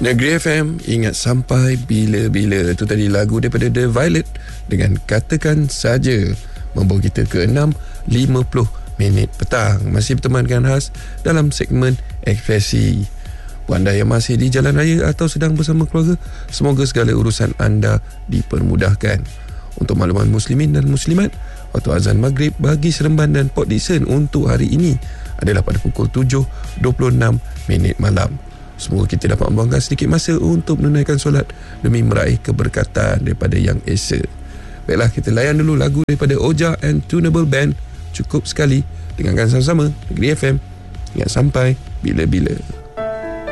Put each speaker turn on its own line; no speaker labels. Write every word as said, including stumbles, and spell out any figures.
Negeri F M, ingat sampai bila-bila. Itu tadi lagu daripada The Violet dengan Katakan Saja, membawa kita ke enam lima puluh minit petang. Masih berteman dengan Has dalam segmen Ekspresi. Anda yang masih di jalan raya atau sedang bersama keluarga, semoga segala urusan anda dipermudahkan. Untuk makluman muslimin dan muslimat, waktu azan maghrib bagi Seremban dan Port Dickson untuk hari ini adalah pada pukul tujuh dua puluh enam minit malam. Semoga kita dapat membuangkan sedikit masa untuk menunaikan solat demi meraih keberkatan daripada Yang Esa. Baiklah, kita layan dulu lagu daripada Oja and Tunable Band. Cukup sekali, dengarkan sama-sama Negeri F M. Ingat sampai bila-bila.